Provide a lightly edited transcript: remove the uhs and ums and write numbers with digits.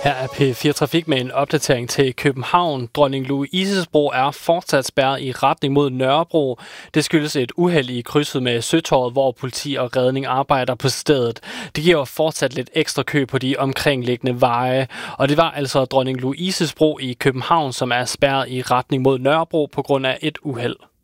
Her er P4 Trafik med en opdatering til København. Dronning Louises Bro er fortsat spærret i retning mod Nørrebro. Det skyldes et uheld i krydset med Søtorvet, hvor politi og redning arbejder på stedet. Det giver fortsat lidt ekstra kø på de omkringliggende veje. Og det var altså Dronning Louises Bro i København, som er spærret i retning mod Nørrebro på grund af et uheld.